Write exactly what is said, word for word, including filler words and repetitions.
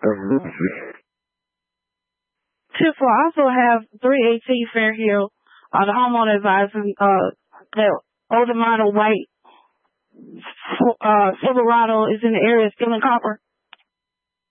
Tip four, I also have three eighteen Fairhill, uh, the homeowner advising, uh, that older model white, uh, Silverado is in the area stealing copper.